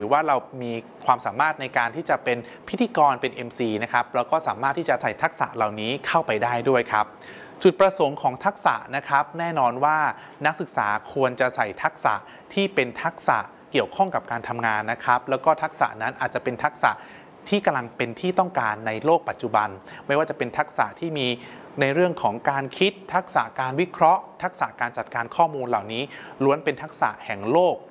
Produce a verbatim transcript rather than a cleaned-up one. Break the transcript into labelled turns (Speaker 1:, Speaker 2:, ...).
Speaker 1: หรือว่าเรามีความสามารถในการที่จะเป็นพิธีกรเป็น เอ็ม ซี นะครับแล้วก็สามารถที่จะใส่ทักษะเหล่านี้เข้าไปได้ด้วยครับจุดประสงค์ของทักษะนะครับแน่นอนว่านักศึกษาควรจะใส่ทักษะที่เป็นทักษะเกี่ยวข้องกับการทำงานนะครับแล้วก็ทักษะนั้นอาจจะเป็นทักษะที่กำลังเป็นที่ต้องการในโลกปัจจุบันไม่ว่าจะเป็นทักษะที่มีในเรื่องของการคิดทักษะการวิเคราะห์ทักษะการจัดการข้อมูลเหล่านี้ล้วนเป็นทักษะแห่งโลก